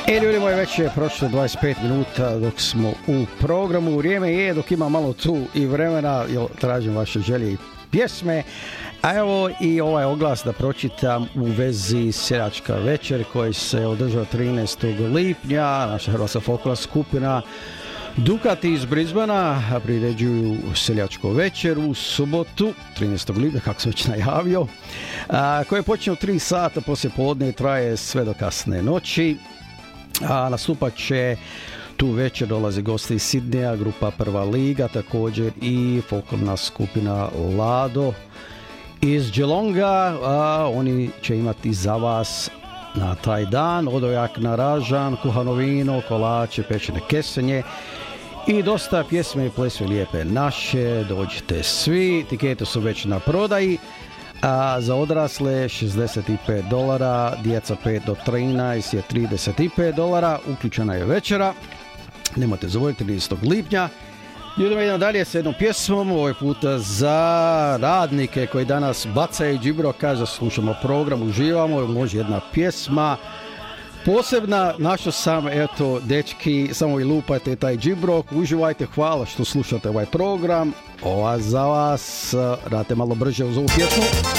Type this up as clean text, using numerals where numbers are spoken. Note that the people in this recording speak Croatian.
Ljudi moji, već je prošlo 25 minuta dok smo u programu. Vrijeme je dok ima malo tu i vremena, tražim vaše želje i pjesme. A evo i ovaj oglas da pročitam u vezi seljačka večer koji se održava 13. lipnja. Naša hrvatska folklorna skupina Dukati iz Brisbana priređuju seljačku večer u subotu 13. lipnja, kako sam već najavio, koje počne u 3 sata poslije podne i traje sve do kasne noći. Nastupat će tu večer, dolaze gosti iz Sidneja, grupa Prva liga, također i folklorna skupina Lado iz Geelonga. Oni će imati za vas na taj dan odojak na ražan, kuhano vino, kolače, pečene kesenje i dosta pjesme i plesve lijepe naše. Dođite svi, tikete su već na prodaji. Za odrasle $65, djeca 5 do 13 je $35, uključena je večera. Nemojte zaboraviti 13. lipnja. Idemo dalje s jednom pjesmom, ovaj puta za radnike koji danas bacaju džibro, kaže da slušamo program, uživamo, može jedna pjesma posebna, našao sam, eto, dečki, samo i lupajte taj džibrok, uživajte, hvala što slušate ovaj program, ova za vas, radite malo brže uz ovu pjesmu.